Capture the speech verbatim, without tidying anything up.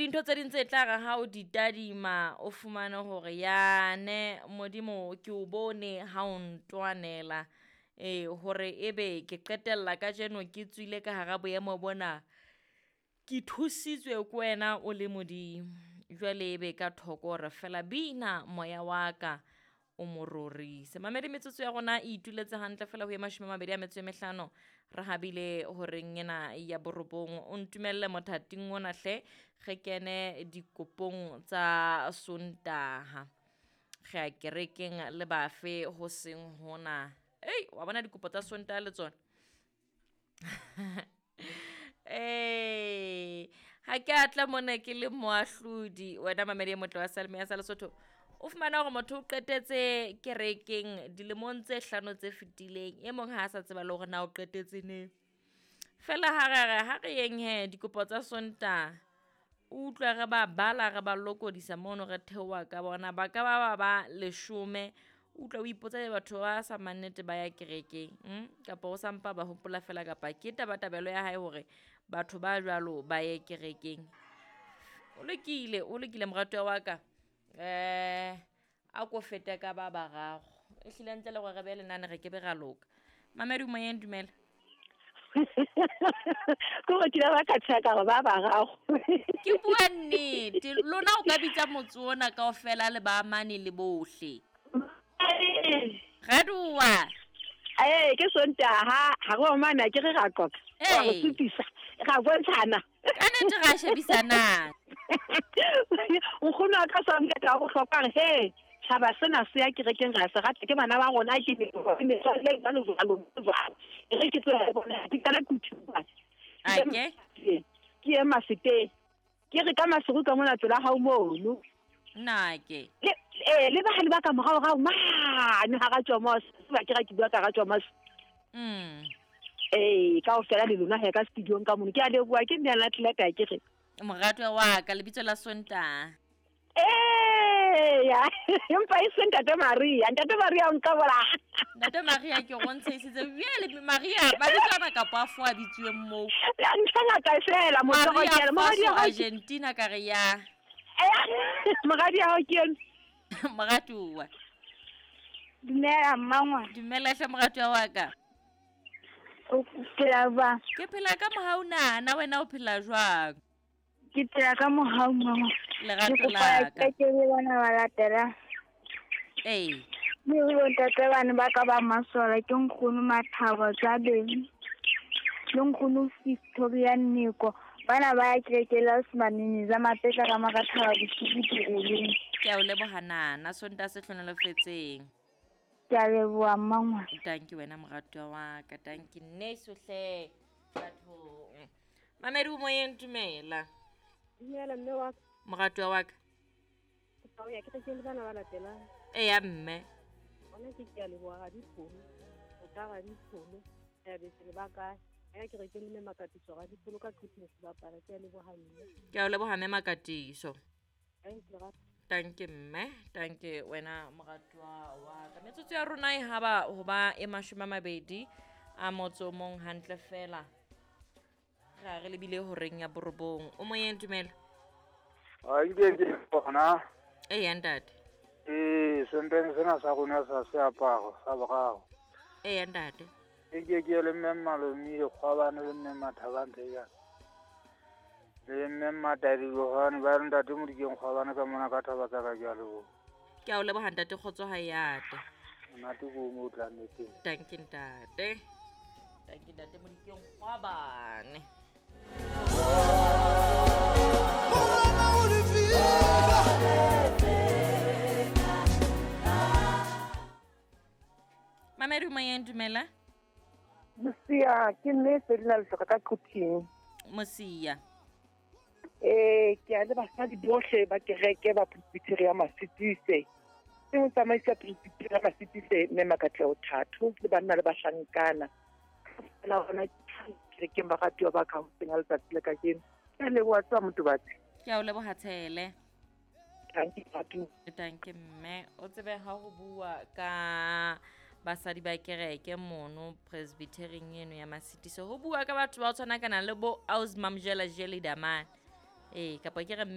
dintho tse ding tse tla ga ha o di tadima o fumane hore yane modimo ke o bone ha o ntwanela eh hore ebe ke qetella ka jeno ke tswile ka hara boemo bona ke thusitswe ko wena o le modimo jwale ebe ka thoko re fela bina moya wa ka o mororise mamedi metsotso ya rona e ituletse hantle fela ho ya mashome a mabedi a metso e mehlano re habile hore ngena ya borobong o ntumelle mothating ona hle ge kene dikopong tsa Sontaha ge a kerekeng le bafe ho seng hona ei wa bona dikopo tsa Sontaha le tsona eh ha ke atla mona ke le moahlodi wena mamedi motho wa Salme ya sa Lesotho o fumana hore motho o qetetse kerekeng dilemong tse hlano tse fetileng e mong ha a sa tseba le hore na o qetetse ne fela ha re ha re yeng he dikopo tsa Sontaha o utlwa re ba bala re ba lokodisa mono re theoa ka bona ba ka ba ba leshome utlwa o ipotsa le batho ba sa mannete ba ya kerekeng hm kapa o sampa ba hopola fela kapa ke tabatabelo ya hae hore batho ba jwalo ba ye kerekeng o lekile o lekile morato wa ka eh a ko fete ka ba bararo e hlile ntle le gore re be le nane re ke be ga loka mamedi mo yeng dumela ko ke ba ka tshaka go ba bararo ke bua nnete lona o ka bitsa motse ona kaofela le ba mane le bohle Gadua eh ke Sontaha ha go mana ke re ga qoka wa go tsupisa ga bontshana kana te ga shebisana o khona ka sa nka ka go hloka he tshaba sena se ya kerekeng ga se gata ke bana ba gona ke ne go ne sa le ba no go lo ba re ke tsaya bona ke kana kutuba ake ke e masete ke re ka masego ka mona tsela ha o mono nake eh le ba le ba ka mogao ga ma ne ga ga tswa mo ba ke ga ke bua ka ga tswa mo mm eh ka o fela le lona he ka studio ka mona ke a le bua ke nna la tleta ke re morato wa ka lebitso la Sontaha eh ya empa e seng Ntate Maria Ntate Maria o nka bola Ntate Maria ke go ntshesitse bjele Maria ba di tsana ka pa fo a bitswe mo ya ntshanga ka fela mo go ke mo di Argentina ka re ya eh mogadi ha ke morato wa dumela mmangwa dumela hle morato wa ka o phela ba ke phela ka mohauna na wena o phela jwang ke phela ka mohauna lerato la ka ke le bana ba latela eh mo go ntate bana ba ka ba masola ke nkgono mathaba tsa beng le nkgono Victoria Niko bana ba ya kerekela Smanini za mapetla ka makathaba botshiki goleng ke a o lebohanana Sontaha se hlonelo fetseng ke a leboa mmangwa thank you wena morato wa ka thank you neso hle batho mamedi mo yeng tumela dumela mme wa morato wa ka o ya ke tseng bana ba latela e ya mme ona ke ke a leboa ga dipholo o ka ga dipholo ya be se ba ka ya ke re ke le makatiso ga dipholo ka Christmas ba para ke a leboa mme ke a o leboha mme makatiso thank you thank you mme thank you wena morato wa ka metsotso ya rona e haba ho ba e mashome a mabedi a motso mong hantle fela ga re lebile ho reng ya borobong o mo yeng dumela a ile ke bona e ya ntate eh senteng sena sa gona sa se apago sa bogago e ya ntate e ke ke le mme malomi go bana le mme mathabante ya le mme matadi go bana ba nda di modikeng go bana ka mona ka thaba tsa ka ja lo ke a o leboha ntate khotso ha yate na tu go mo tla nete thank you ntate thank you ntate modikeng go bane Mamedi mo yeng dumela Mosia ke nne se dina le ka kuting Mosia eh ke a le ba sa di bohle ba kereke ba Presbyteria Masitise se mo tsamaisa Presbyteria Masitise mme makatle o thato le bana le ba shankana la bona kereke ba ga tio ba ka ho tsena le tsatsi le ka kene le wa tswa motho batse ke a o leboha tshele thank you tatu thank you mme o tsebe ha ho bua ka basadi ba kereke mono Presbyterian eno ya Masitise ho bua ka batho ba tshwana kana le bo Ausmamjela Jeli Damane eh kapa ke re